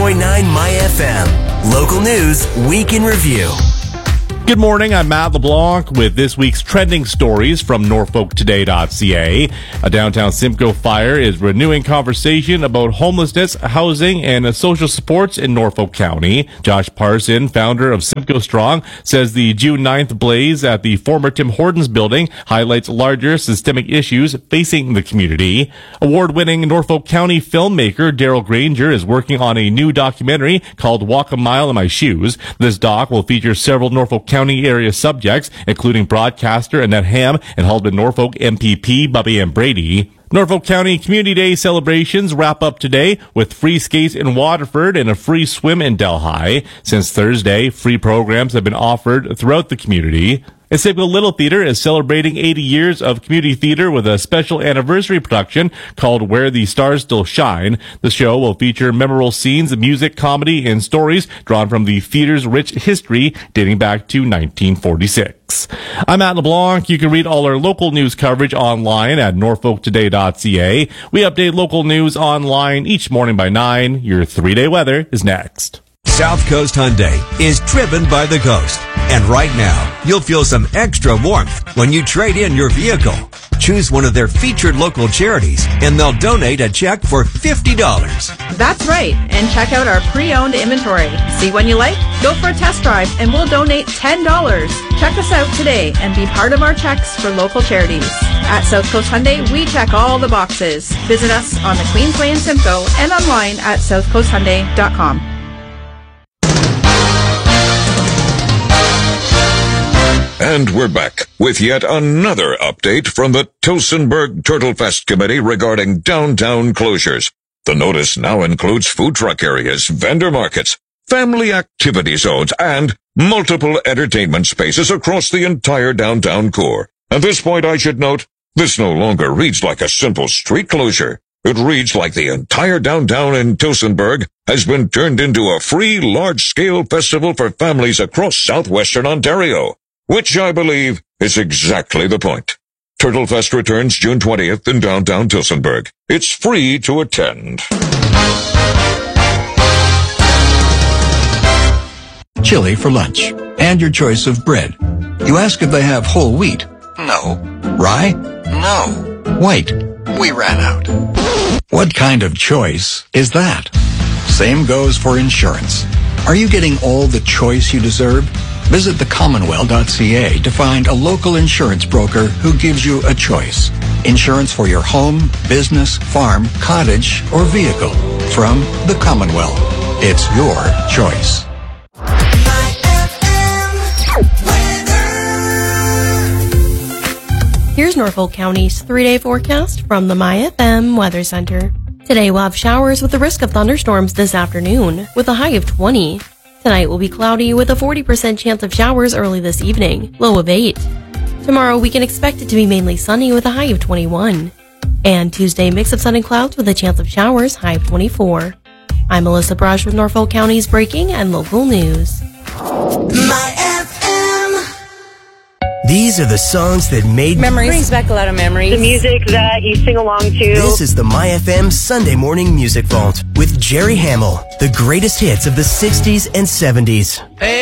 101.9 My FM. Local news, week in review. Good morning, I'm Matt LeBlanc with this week's trending stories from NorfolkToday.ca. A downtown Simcoe fire is renewing conversation about homelessness, housing, and social supports in Norfolk County. Josh Parson, founder of Simcoe Strong, says the June 9th blaze at the former Tim Hortons building highlights larger systemic issues facing the community. Award-winning Norfolk County filmmaker Daryl Granger is working on a new documentary called Walk a Mile in My Shoes. This doc will feature several Norfolk County area subjects, including broadcaster Annette Ham and Halden Norfolk MPP Bubby Ann Brady. Norfolk County Community Day celebrations wrap up today with free skates in Waterford and a free swim in Delhi. Since Thursday, free programs have been offered throughout the community. And Simcoe Little Theatre is celebrating 80 years of community theatre with a special anniversary production called Where the Stars Still Shine. The show will feature memorable scenes, music, comedy, and stories drawn from the theatre's rich history dating back to 1946. I'm Matt LeBlanc. You can read all our local news coverage online at NorfolkToday.ca. We update local news online each morning by 9. Your 3-day weather is next. South Coast Hyundai is driven by the coast. And right now, you'll feel some extra warmth when you trade in your vehicle. Choose one of their featured local charities, and they'll donate a check for $50. That's right. And check out our pre-owned inventory. See one you like? Go for a test drive, and we'll donate $10. Check us out today and be part of our checks for local charities. At South Coast Hyundai, we check all the boxes. Visit us on the Queensway in Simcoe and online at southcoasthyundai.com. And we're back with yet another update from the Tillsonburg Turtle Fest Committee regarding downtown closures. The notice now includes food truck areas, vendor markets, family activity zones, and multiple entertainment spaces across the entire downtown core. At this point, I should note, this no longer reads like a simple street closure. It reads like the entire downtown in Tillsonburg has been turned into a free, large-scale festival for families across southwestern Ontario. Which I believe is exactly the point. Turtle Fest returns June 20th in downtown Tillsonburg. It's free to attend. Chili for lunch, and your choice of bread. You ask if they have whole wheat. No. Rye? No. White? We ran out. What kind of choice is that? Same goes for insurance. Are you getting all the choice you deserve? Visit thecommonwealth.ca to find a local insurance broker who gives you a choice. Insurance for your home, business, farm, cottage, or vehicle. From the Commonwealth. It's your choice. Here's Norfolk County's 3-day forecast from the My FM Weather Center. Today we'll have showers with the risk of thunderstorms this afternoon, with a high of 20. Tonight will be cloudy with a 40% chance of showers early this evening, low of 8. Tomorrow we can expect it to be mainly sunny with a high of 21. And Tuesday, mix of sun and clouds with a chance of showers, high of 24. I'm Melissa Brush with Norfolk County's breaking and local news. My FM. These are the songs that made memories. Brings back a lot of memories. The music that you sing along to. This is the My FM Sunday Morning Music Vault with Jerry Hamill. The greatest hits of the 60s and 70s.